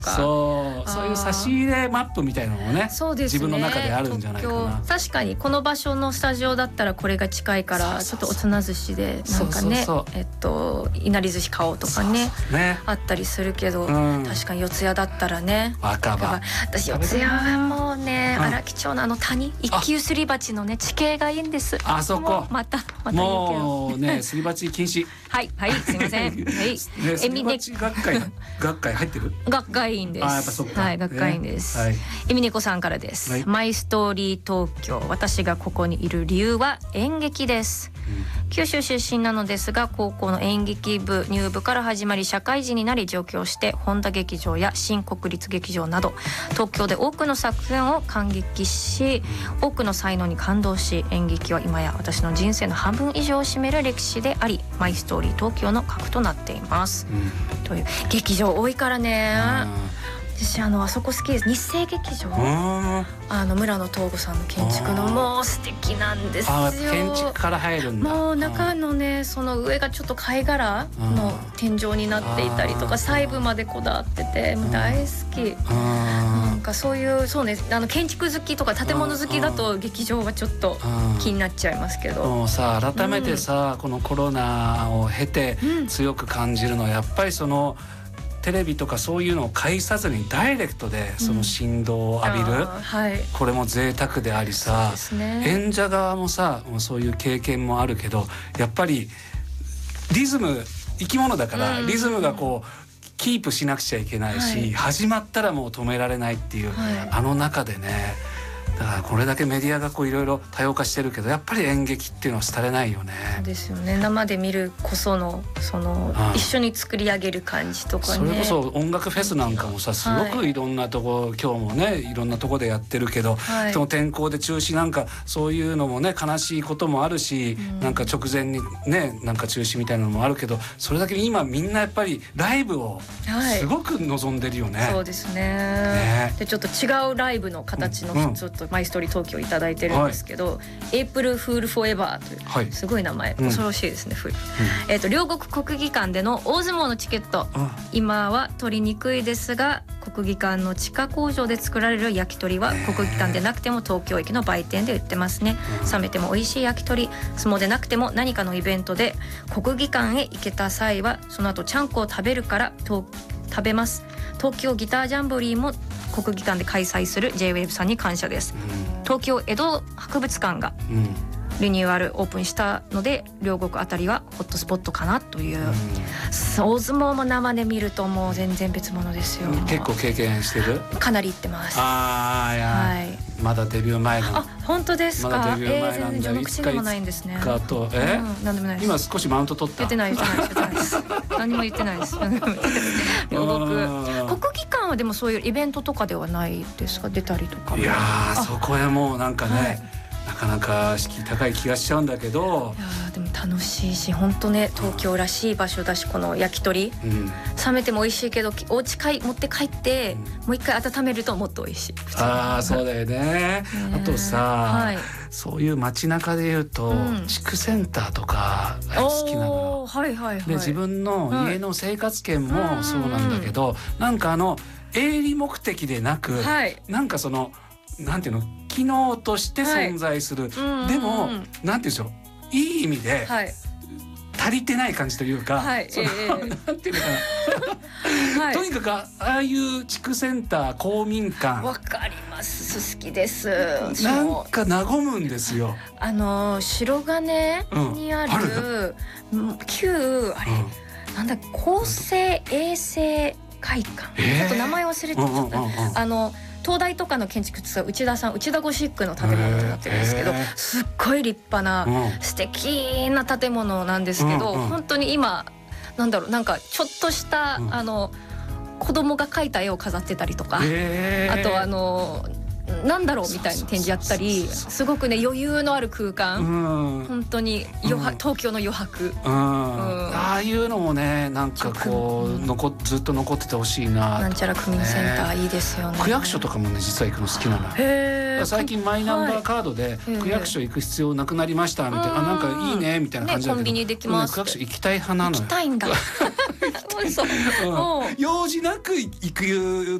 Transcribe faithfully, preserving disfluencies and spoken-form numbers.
か、 そうそういう差し入れマップみたいなのもね、 そうですね、 自分の中であるんじゃないかな。 確かにこの場所のスタジオだったらこれが近いからちょっとおつな寿司でなんかね、えっといなり寿司買おうとかね、 そうそうねあったりするけど、うん、確かに四谷だったらね、 若葉、 私四谷はもうね、荒木町のあの谷一級すり鉢のね地形がいいんです。 あそこまたまたもうねすり鉢禁止はいはいすいませんはいすり鉢学会学会入ってる学会員です。 あやっぱそっか、 はい学会員です、 ねはい、 えみねこさんからです、はい、マイストーリー東京、私がここにいる理由は演劇です、うん、九州出身なのですが高校の演劇部入部から始まり社会人になり上京して本田劇場や新国立劇場など東京で多くの作品を感激し多くの才能に感動し、演劇は今や私の人生の半分以上を占める歴史でありマイストーリー東京の核となっています、うん、という劇場多いからね、私あのあそこ好きです。日生劇場、あの村野東吾さんの建築のもう素敵なんですよ。 あ建築から入るんだ。 もう中のねその上がちょっと貝殻の天井になっていたりとか細部までこだわっててもう大好き。なんかそういうそうね、あの建築好きとか建物好きだと劇場はちょっと気になっちゃいますけど、 もうさ改めてさ、うん、このコロナを経て強く感じるのはやっぱりそのテレビとかそういうのを介さずにダイレクトでその振動を浴びる、うんはい、これも贅沢でありさ、ね、演者側もさそういう経験もあるけどやっぱりリズム生き物だからリズムがこうキープしなくちゃいけないし、はい、始まったらもう止められないっていう、はい、あの中でね、だからこれだけメディアがこういろいろ多様化してるけどやっぱり演劇っていうのは廃れないよね。 そうですよね、生で見るこそのその一緒に作り上げる感じとかね。 それこそ音楽フェスなんかもさすごくいろんなとこ、はい、今日もねいろんなとこでやってるけど、はい、その天候で中止なんかそういうのもね悲しいこともあるし、うん、なんか直前にねなんか中止みたいなのもあるけどそれだけ今みんなやっぱりライブをすごく望んでるよね、はい、 そうです ね, ねでちょっと違うライブの形の、うん、ちょっとマイストーリー東京いただいてるんですけど、はい、エイプルフールフォーエバーという、はい、すごい名前、うん、恐ろしいですね、うん、えーと両国国技館での大相撲のチケット、うん、今は取りにくいですが国技館の地下工場で作られる焼き鳥は国技館でなくても東京駅の売店で売ってますね、うん、冷めても美味しい焼き鳥、相撲でなくても何かのイベントで国技館へ行けた際はその後ちゃんこを食べるからと食べます。東京ギタージャンボリーも国技館で開催する ジェイウェーブ さんに感謝です、うん、東京江戸博物館がリニューアルオープンしたので両国あたりはホットスポットかなという、うん、大相撲も生で見るともう全然別物ですよ。 結構経験してる？ かなり行ってます。 あーいや、はい、まだデビュー前の。 あ本当ですか？ まだデビュー前なんだ、 えー、全然序の口でもないんですね。 かとえ、 うん、何でもないです。 今少しマウント取った？ 言ってない言ってない言ってないです何も言ってないです両国国技館はでもそういうイベントとかではないですか？出たりとか。 いやそこへもうなんかね、はい、なかなか敷居高い気がしちゃうんだけど、 いやでも楽しいし本当ね東京らしい場所だし、この焼き鳥、うん、冷めても美味しいけどお家帰持って帰って、うん、もう一回温めるともっと美味しい。 ああそうだよねあとさ、はい、そういう街中でいうと、うん、地区センターとか好きなの、はいはいはい、で自分の家の生活圏もそうなんだけど、はい、なんかあの営利目的でなく、はい、なんかそのなんていうの機能として存在する、はい、でもなんていうんでしょういい意味で、はい、足りてない感じというか、はい、その、えー、なんていうのかな、はい、とにかくああいう地区センター公民館わかります好きです。 なんか和むんですよ。 あの白金にある、うん、旧あれ、うん、なんだ厚生衛生会館、えー、ちょっと名前忘れてちゃった、うんうんうんうん、あの東大とかの建築って内田さん内田ゴシックの建物になってるんですけど、すっごい立派な、うん、素敵な建物なんですけど、うんうん、本当に今なんだろうなんかちょっとした、うん、あの子供が描いた絵を飾ってたりとか、あとあのなんだろうみたいに展示やったり、すごくね余裕のある空間、うん、本当に余白、うん、東京の余白、うんうん、 ああいうのもねなんかこう、うん、残ずっと残っててほしいな、 なんちゃら区民センター、ね、いいですよね。 区役所とかもね実は行くの好きなの。へー、最近マイナンバーカードで区役所行く必要なくなりましたみたいな、あなんかいいねみたいな感じだけど、ね、 コンビニできます、 ね、区役所行きたい派なのよ。 行きたいんだうん、用事なく行く